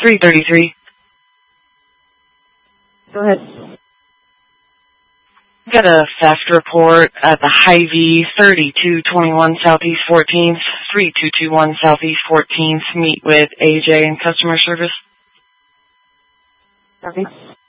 333. Go ahead. Got a theft report at the Hy-Vee, 3221 Southeast 14th, 3221 Southeast 14th. Meet with AJ in customer service. Copy.